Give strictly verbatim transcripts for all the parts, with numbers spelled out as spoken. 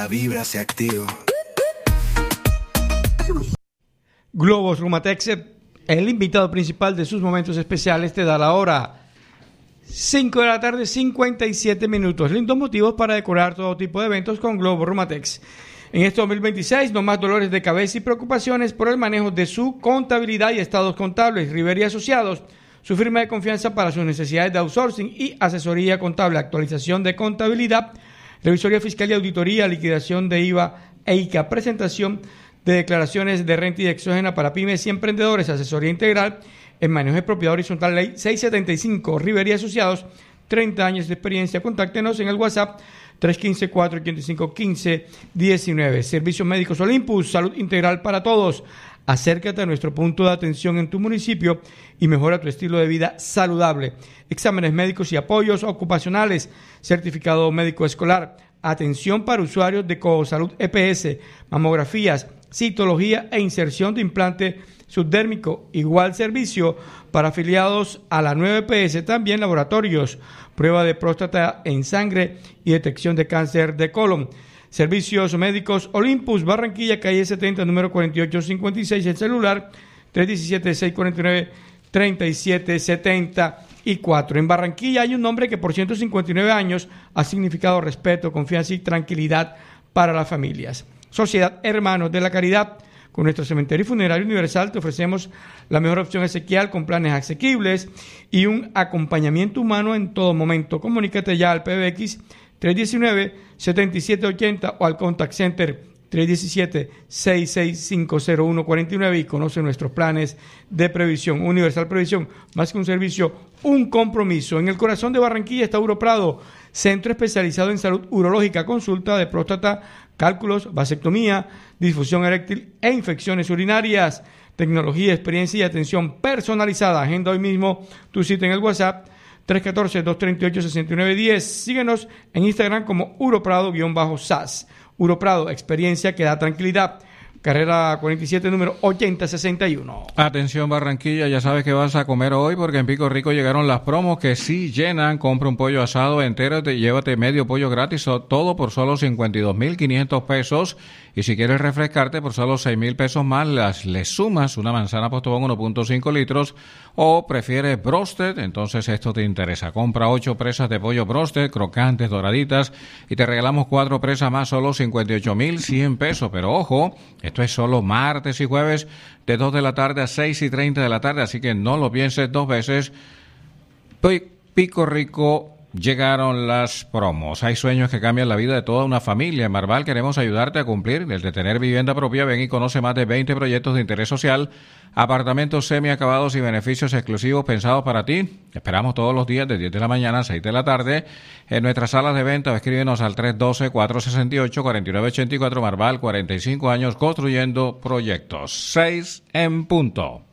La vibra se activa. Globos Rumatex, el invitado principal de sus momentos especiales, te da la hora. cinco de la tarde, cincuenta y siete minutos. Lindos motivos para decorar todo tipo de eventos con Globos Rumatex. En este dos mil veintiséis, no más dolores de cabeza y preocupaciones por el manejo de su contabilidad y estados contables. Rivera y Asociados, su firma de confianza para sus necesidades de outsourcing y asesoría contable, actualización de contabilidad, revisoría fiscal y auditoría, liquidación de I V A e I C A, presentación de declaraciones de renta y de exógena para pymes y emprendedores, asesoría integral en manejo de propiedad horizontal, ley seiscientos setenta y cinco, Rivera y Asociados, treinta años de experiencia. Contáctenos en el WhatsApp tres uno cinco, cuatro ocho cinco, uno cinco uno nueve. Servicios Médicos Olympus, salud integral para todos. Acércate a nuestro punto de atención en tu municipio y mejora tu estilo de vida saludable. Exámenes médicos y apoyos ocupacionales, certificado médico escolar, atención para usuarios de Cosalud E P S, mamografías, citología e inserción de implante subdérmico. Igual servicio para afiliados a la nueva E P S, también laboratorios, prueba de próstata en sangre y detección de cáncer de colon. Servicios Médicos Olympus, Barranquilla, calle setenta, número cuarenta y ocho cincuenta y seis, el celular tres uno siete, seis cuatro nueve, tres siete siete cuatro. En Barranquilla hay un nombre que por ciento cincuenta y nueve años ha significado respeto, confianza y tranquilidad para las familias. Sociedad Hermanos de la Caridad. Con nuestro cementerio y funerario universal te ofrecemos la mejor opción esequial con planes asequibles y un acompañamiento humano en todo momento. Comunícate ya al P B X tres uno nueve, siete siete ocho cero o al Contact Center tres uno siete, seis seis cinco cero uno cuatro nueve y conoce nuestros planes de previsión. Universal Previsión, más que un servicio, un compromiso. En el corazón de Barranquilla está Uroprado, centro especializado en salud urológica, consulta de próstata, cálculos, vasectomía, disfunción eréctil e infecciones urinarias. Tecnología, experiencia y atención personalizada. Agenda hoy mismo tu cita en el WhatsApp tres uno cuatro, dos tres ocho, seis nueve uno cero. Síguenos en Instagram como Uroprado-S A S. Uroprado, experiencia que da tranquilidad. Carrera cuarenta y siete, número ochenta sesenta y uno. Atención Barranquilla, ya sabes que vas a comer hoy porque en Pico Rico llegaron las promos que sí llenan. Compra un pollo asado entero, te, llévate medio pollo gratis, todo por solo cincuenta y dos mil quinientos pesos. Y si quieres refrescarte por solo seis mil pesos más, las, le sumas una manzana Postobón uno punto cinco litros o prefieres broasted, entonces esto te interesa. Compra ocho presas de pollo broasted, crocantes, doraditas y te regalamos cuatro presas más, solo cincuenta y ocho mil cien pesos. Pero ojo, esto es solo martes y jueves de dos de la tarde a seis y treinta de la tarde, así que no lo pienses dos veces. Pico Rico, llegaron las promos. Hay sueños que cambian la vida de toda una familia. En Marval queremos ayudarte a cumplir el de tener vivienda propia. Ven y conoce más de veinte proyectos de interés social, apartamentos semiacabados y beneficios exclusivos pensados para ti. Esperamos todos los días de diez de la mañana a seis de la tarde en nuestras salas de venta. Escríbenos al tres uno dos, cuatro seis ocho, cuatro nueve ocho cuatro. Marval, cuarenta y cinco años construyendo proyectos. seis en punto.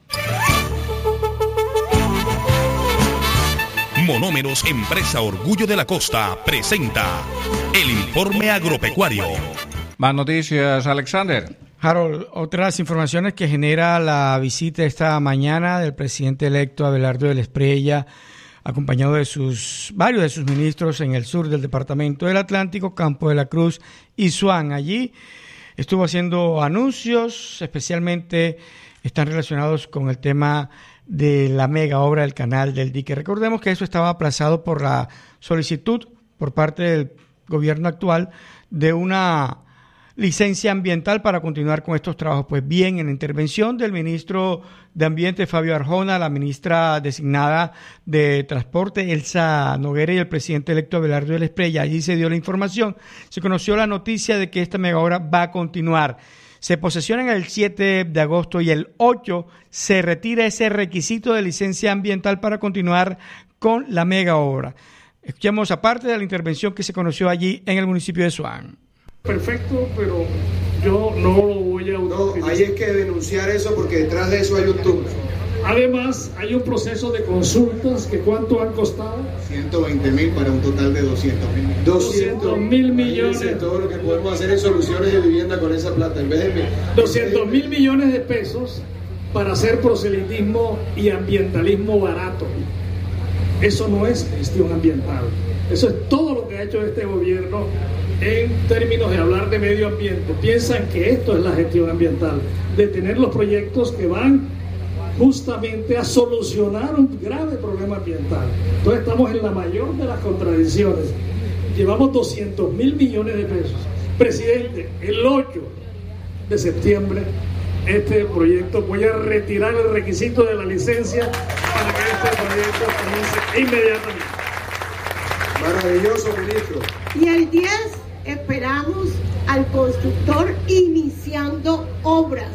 Monómeros, empresa Orgullo de la Costa, presenta el informe agropecuario. Más noticias, Alexander. Harold, otras informaciones que genera la visita esta mañana del presidente electo Abelardo de la Espriella, acompañado de sus varios de sus ministros en el sur del departamento del Atlántico, Campo de la Cruz y Suán. Allí estuvo haciendo anuncios, especialmente están relacionados con el tema de la mega obra del canal del dique. Recordemos que eso estaba aplazado por la solicitud por parte del gobierno actual de una licencia ambiental para continuar con estos trabajos. Pues bien, en la intervención del ministro de Ambiente, Fabio Arjona, la ministra designada de Transporte, Elsa Noguera, y el presidente electo Abelardo de la Espriella, allí se dio la información, se conoció la noticia de que esta mega obra va a continuar. Se posesionan el siete de agosto y el ocho se retira ese requisito de licencia ambiental para continuar con la mega obra. Escuchamos aparte de la intervención que se conoció allí en el municipio de Suán. Perfecto, pero yo no lo voy a utilizar. No, hay que denunciar eso porque detrás de eso hay un túnel. Además, hay un proceso de consultas que ¿cuánto han costado? ciento veinte mil para un total de doscientos mil. doscientos mil millones. Todo lo que podemos hacer en soluciones de vivienda con esa plata. En vez de doscientos mil millones de pesos para hacer proselitismo y ambientalismo barato. Eso no es gestión ambiental. Eso es todo lo que ha hecho este gobierno en términos de hablar de medio ambiente. Piensan que esto es la gestión ambiental, de tener los proyectos que van justamente a solucionar un grave problema ambiental. Entonces estamos en la mayor de las contradicciones. Llevamos doscientos mil millones de pesos. Presidente, el ocho de septiembre este proyecto, voy a retirar el requisito de la licencia para que este proyecto comience inmediatamente. Maravilloso, ministro. Y el diez esperamos al constructor iniciando obras.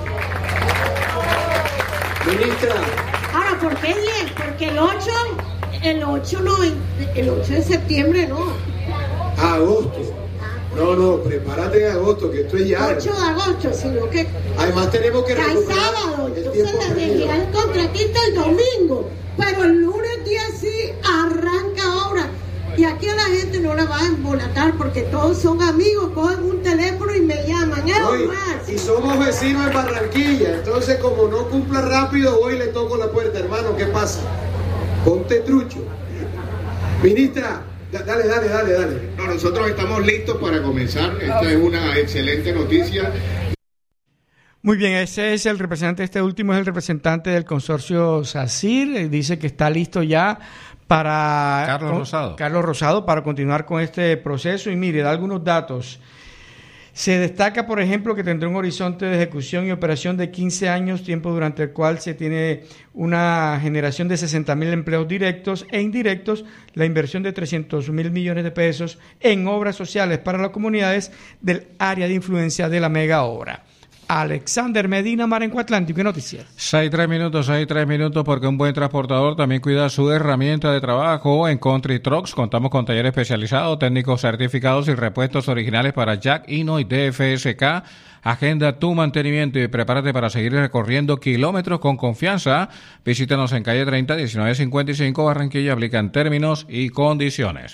Ministra. Ahora, ¿por qué diez? Porque el ocho, el ocho no, el ocho de septiembre no. Agosto. No, no, prepárate en agosto, que esto es ya. ocho de agosto, sino que... Además tenemos que recuperar sábado, entonces le diría al contratista el domingo, pero el lunes día sí arranca obra. Y aquí a la gente no la va a embolatar porque todos son amigos, cogen un teléfono y me llaman. Y somos vecinos en Barranquilla, entonces como no cumpla rápido, voy y le toco la puerta, hermano, ¿qué pasa? Ponte trucho. Ministra, dale, dale, dale, dale. No, nosotros estamos listos para comenzar, esta es una excelente noticia. Muy bien, ese es el representante, este último es el representante del consorcio SACIR, dice que está listo ya para Carlos con, Rosado. Carlos Rosado para continuar con este proceso. Y mire, da algunos datos. Se destaca, por ejemplo, que tendrá un horizonte de ejecución y operación de quince años, tiempo durante el cual se tiene una generación de sesenta mil empleos directos e indirectos, la inversión de trescientos mil millones de pesos en obras sociales para las comunidades del área de influencia de la mega obra. Alexander Medina, Marenco Atlántico, ¿qué noticias? Seis, tres minutos, seis, tres minutos, porque un buen transportador también cuida su herramienta de trabajo. En Country Trucks contamos con taller especializado, técnicos certificados y repuestos originales para Jack, Hino y D F S K. Agenda tu mantenimiento y prepárate para seguir recorriendo kilómetros con confianza. Visítanos en calle treinta, diecinueve cincuenta y cinco, Barranquilla. Aplican términos y condiciones.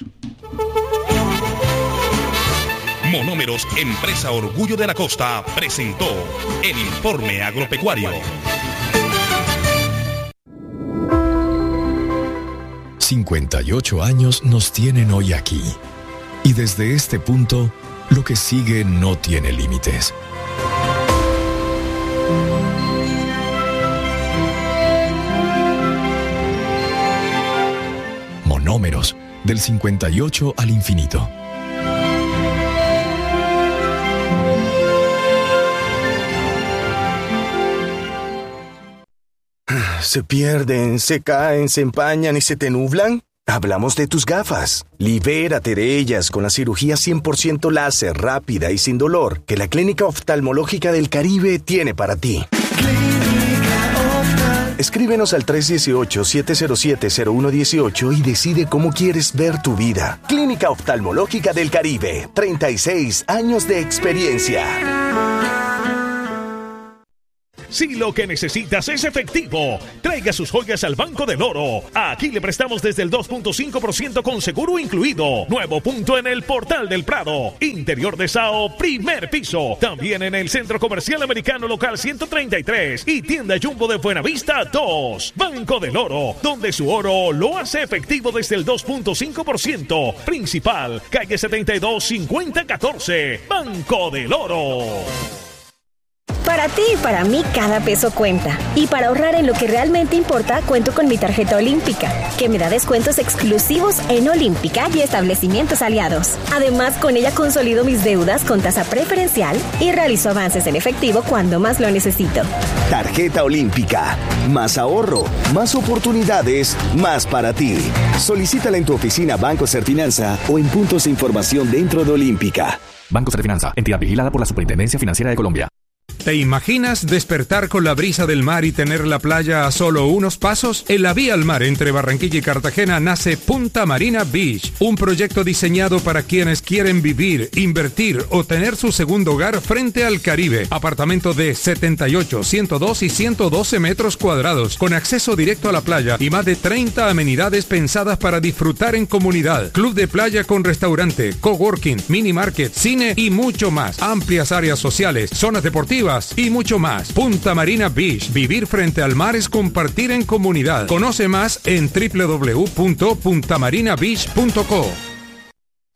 Monómeros, empresa Orgullo de la Costa, presentó el informe agropecuario. cincuenta y ocho años nos tienen hoy aquí. Y desde este punto, lo que sigue no tiene límites. Monómeros, del cincuenta y ocho al infinito. ¿Se pierden, se caen, se empañan y se te nublan? Hablamos de tus gafas. Libérate de ellas con la cirugía cien por ciento láser rápida y sin dolor que la Clínica Oftalmológica del Caribe tiene para ti. Escríbenos al tres uno ocho, siete cero siete, cero uno uno ocho y decide cómo quieres ver tu vida. Clínica Oftalmológica del Caribe, treinta y seis años de experiencia. Si lo que necesitas es efectivo, traiga sus joyas al Banco del Oro. Aquí le prestamos desde el dos punto cinco por ciento con seguro incluido. Nuevo punto en el Portal del Prado. Interior de Sao, primer piso. También en el Centro Comercial Americano Local ciento treinta y tres y Tienda Jumbo de Buenavista dos. Banco del Oro, donde su oro lo hace efectivo desde el dos punto cinco por ciento. Principal, calle setenta y dos, cincuenta catorce. Banco del Oro. Para ti y para mí, cada peso cuenta. Y para ahorrar en lo que realmente importa, cuento con mi tarjeta Olímpica, que me da descuentos exclusivos en Olímpica y establecimientos aliados. Además, con ella consolido mis deudas con tasa preferencial y realizo avances en efectivo cuando más lo necesito. Tarjeta Olímpica. Más ahorro, más oportunidades, más para ti. Solicítala en tu oficina Banco Serfinanza o en puntos de información dentro de Olímpica. Banco Serfinanza, entidad vigilada por la Superintendencia Financiera de Colombia. ¿Te imaginas despertar con la brisa del mar y tener la playa a solo unos pasos? En la vía al mar entre Barranquilla y Cartagena nace Punta Marina Beach, un proyecto diseñado para quienes quieren vivir, invertir o tener su segundo hogar frente al Caribe. Apartamento de setenta y ocho, ciento dos y ciento doce metros cuadrados, con acceso directo a la playa y más de treinta amenidades pensadas para disfrutar en comunidad. Club de playa con restaurante, coworking, mini market, cine y mucho más. Amplias áreas sociales, zonas deportivas y mucho más. Punta Marina Beach. Vivir frente al mar es compartir en comunidad. Conoce más en doble u doble u doble u punto punta marina beach punto co.